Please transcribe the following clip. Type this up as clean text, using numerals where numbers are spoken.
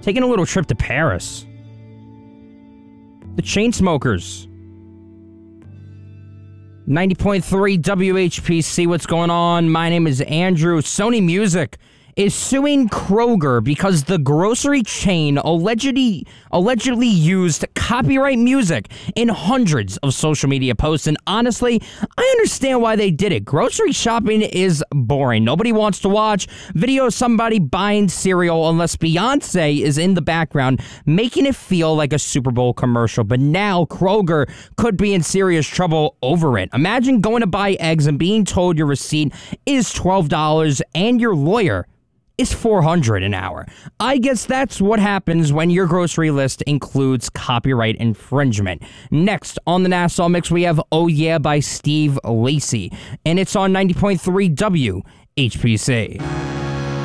taking a little trip to Paris. The Chainsmokers. 90.3 WHPC, what's going on? My name is Andrew. Sony Music is suing Kroger because the grocery chain allegedly used copyright music in hundreds of social media posts. And honestly, I understand why they did it. Grocery shopping is boring. Nobody wants to watch video of somebody buying cereal unless Beyonce is in the background making it feel like a Super Bowl commercial. But now Kroger could be in serious trouble over it. Imagine going to buy eggs and being told your receipt is $12 and your lawyer is $400 an hour. I guess that's what happens when your grocery list includes copyright infringement. Next on the Nassau Mix, we have Oh Yeah by Steve Lacy, and it's on 90.3 WHPC.